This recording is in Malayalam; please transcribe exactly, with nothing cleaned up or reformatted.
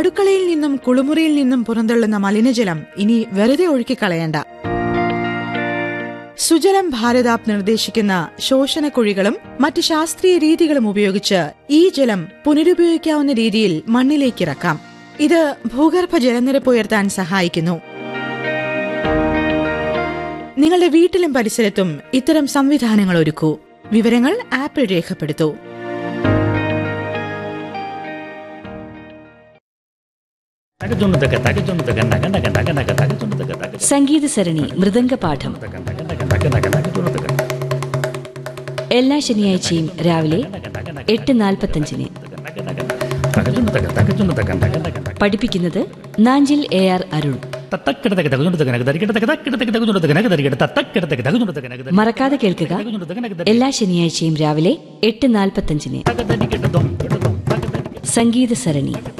അടുക്കളയിൽ നിന്നും കുളിമുറിയിൽ നിന്നും പുറന്തള്ളുന്ന മലിനജലം ഇനി വെറുതെ ഒഴുക്കിക്കളയണ്ട. സുജലം ഭാരതാപ് നിർദ്ദേശിക്കുന്ന ശോഷണക്കുഴികളും മറ്റ് ശാസ്ത്രീയ രീതികളും ഉപയോഗിച്ച് ഈ ജലം പുനരുപയോഗിക്കാവുന്ന രീതിയിൽ മണ്ണിലേക്കിറക്കാം. ഇത് ഭൂഗർഭ ജലനിരപ്പ് ഉയർത്താൻ സഹായിക്കുന്നു. നിങ്ങളുടെ വീട്ടിലും പരിസരത്തും ഇത്തരം സംവിധാനങ്ങൾ ഒരുക്കൂ. വിവരങ്ങൾ ആപ്പിൽ രേഖപ്പെടുത്തൂ. സംഗീത സരണി മൃദംഗപാഠം എല്ലാ ശനിയാഴ്ചയും രാവിലെ എട്ട് നാൽപ്പത്തഞ്ചിന്. പഠിപ്പിക്കുന്നത് നാഞ്ചിൽ എ ആർ അരുൺ. മറക്കാതെ കേൾക്കുക, എല്ലാ ശനിയാഴ്ചയും രാവിലെ എട്ട് നാൽപ്പത്തഞ്ചിന്. സംഗീത സരണി.